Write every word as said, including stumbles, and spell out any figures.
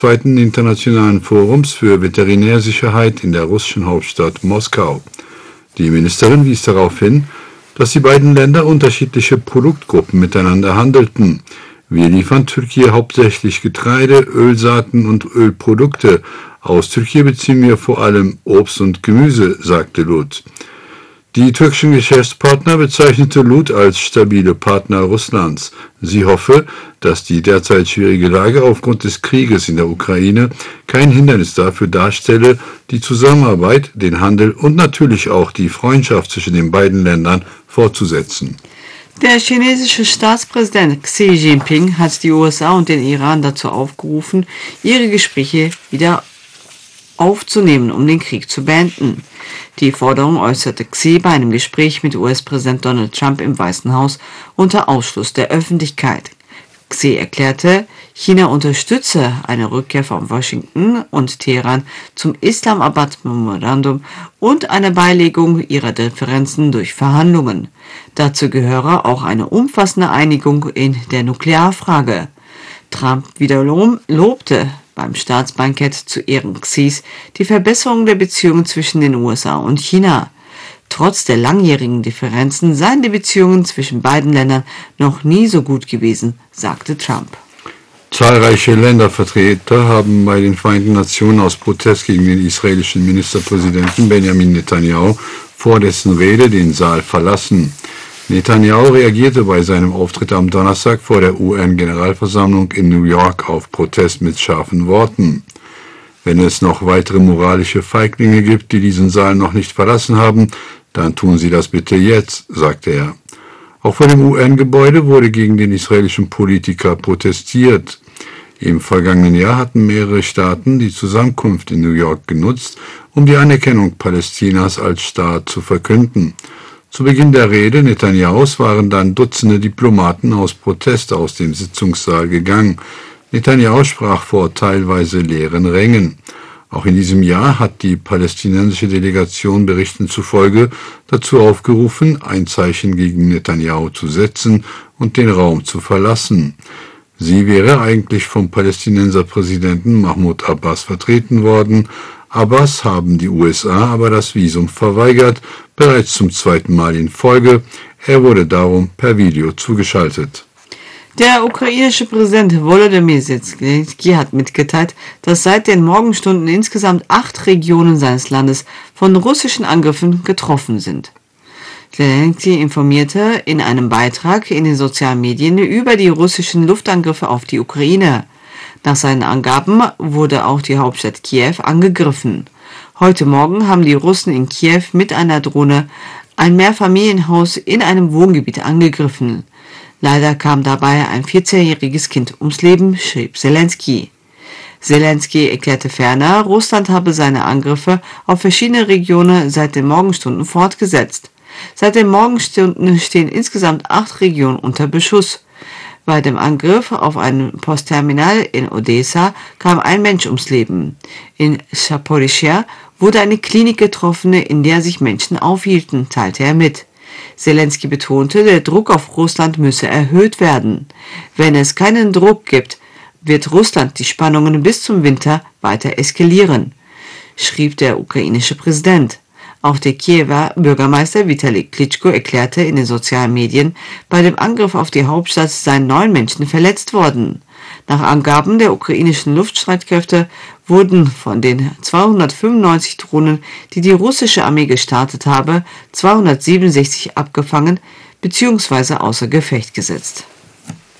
zweiten Internationalen Forums für Veterinärsicherheit in der russischen Hauptstadt Moskau. Die Ministerin wies darauf hin, dass die beiden Länder unterschiedliche Produktgruppen miteinander handelten. Wir liefern Türkei hauptsächlich Getreide, Ölsaaten und Ölprodukte. Aus Türkei beziehen wir vor allem Obst und Gemüse, sagte Lut. Die türkischen Geschäftspartner bezeichnete Lut als stabile Partner Russlands. Sie hoffe, dass die derzeit schwierige Lage aufgrund des Krieges in der Ukraine kein Hindernis dafür darstelle, die Zusammenarbeit, den Handel und natürlich auch die Freundschaft zwischen den beiden Ländern fortzusetzen. Der chinesische Staatspräsident Xi Jinping hat die U S A und den Iran dazu aufgerufen, ihre Gespräche wieder aufzunehmen, um den Krieg zu beenden. Die Forderung äußerte Xi bei einem Gespräch mit U S-Präsident Donald Trump im Weißen Haus unter Ausschluss der Öffentlichkeit. Xi erklärte, China unterstütze eine Rückkehr von Washington und Teheran zum Islamabad-Memorandum und eine Beilegung ihrer Differenzen durch Verhandlungen. Dazu gehöre auch eine umfassende Einigung in der Nuklearfrage. Trump wiederum lobte beim Staatsbankett zu Ehren Xis die Verbesserung der Beziehungen zwischen den U S A und China. Trotz der langjährigen Differenzen seien die Beziehungen zwischen beiden Ländern noch nie so gut gewesen, sagte Trump. Zahlreiche Ländervertreter haben bei den Vereinten Nationen aus Protest gegen den israelischen Ministerpräsidenten Benjamin Netanyahu vor dessen Rede den Saal verlassen. Netanyahu reagierte bei seinem Auftritt am Donnerstag vor der U N-Generalversammlung in New York auf Protest mit scharfen Worten. Wenn es noch weitere moralische Feiglinge gibt, die diesen Saal noch nicht verlassen haben, dann tun sie das bitte jetzt, sagte er. Auch vor dem U N-Gebäude wurde gegen den israelischen Politiker protestiert. Im vergangenen Jahr hatten mehrere Staaten die Zusammenkunft in New York genutzt, um die Anerkennung Palästinas als Staat zu verkünden. Zu Beginn der Rede Netanyahus waren dann Dutzende Diplomaten aus Protest aus dem Sitzungssaal gegangen. Netanyahu sprach vor teilweise leeren Rängen. Auch in diesem Jahr hat die palästinensische Delegation Berichten zufolge dazu aufgerufen, ein Zeichen gegen Netanyahu zu setzen und den Raum zu verlassen. Sie wäre eigentlich vom Palästinenserpräsidenten Mahmoud Abbas vertreten worden. Abbas haben die U S A aber das Visum verweigert, bereits zum zweiten Mal in Folge. Er wurde darum per Video zugeschaltet. Der ukrainische Präsident Volodymyr Zelensky hat mitgeteilt, dass seit den Morgenstunden insgesamt acht Regionen seines Landes von russischen Angriffen getroffen sind. Zelensky informierte in einem Beitrag in den sozialen Medien über die russischen Luftangriffe auf die Ukraine. Nach seinen Angaben wurde auch die Hauptstadt Kiew angegriffen. Heute Morgen haben die Russen in Kiew mit einer Drohne ein Mehrfamilienhaus in einem Wohngebiet angegriffen. Leider kam dabei ein vierzehnjähriges Kind ums Leben, schrieb Zelensky. Zelensky erklärte ferner, Russland habe seine Angriffe auf verschiedene Regionen seit den Morgenstunden fortgesetzt. Seit den Morgenstunden stehen insgesamt acht Regionen unter Beschuss. Bei dem Angriff auf ein Postterminal in Odessa kam ein Mensch ums Leben. In Saporischschja wurde eine Klinik getroffen, in der sich Menschen aufhielten, teilte er mit. Zelensky betonte, der Druck auf Russland müsse erhöht werden. Wenn es keinen Druck gibt, wird Russland die Spannungen bis zum Winter weiter eskalieren, schrieb der ukrainische Präsident. Auch der Kiewer Bürgermeister Vitali Klitschko erklärte in den sozialen Medien, bei dem Angriff auf die Hauptstadt seien neun Menschen verletzt worden. Nach Angaben der ukrainischen Luftstreitkräfte wurden von den zweihundertfünfundneunzig Drohnen, die die russische Armee gestartet habe, zweihundertsiebenundsechzig abgefangen bzw. außer Gefecht gesetzt.